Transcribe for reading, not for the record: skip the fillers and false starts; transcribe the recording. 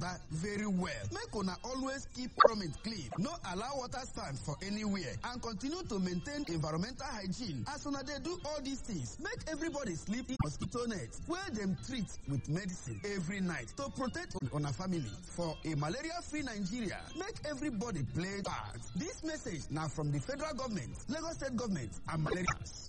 that very well. Make una always keep environment clean, no allow water stand for anywhere, and continue to maintain environmental hygiene. As una dey do all these things, make everybody sleep in mosquito net where dem treat with medicine every night to protect una family. For a malaria-free Nigeria, make everybody play part. This message now from the federal government, Lagos State government, and malaria.